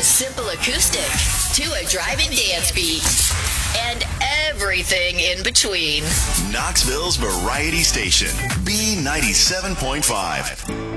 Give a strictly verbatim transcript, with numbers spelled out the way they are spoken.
a simple acoustic to a driving dance beat and everything in between. Knoxville's Variety Station, B ninety-seven point five.